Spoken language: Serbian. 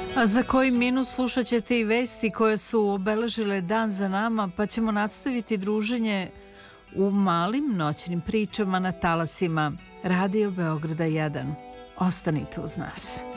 A za koji minut slušat ćete i vesti koje su obeležile dan za nama, pa ćemo nastaviti druženje u malim noćnim pričama na talasima Radio Beograda 1. Ostanite uz nas.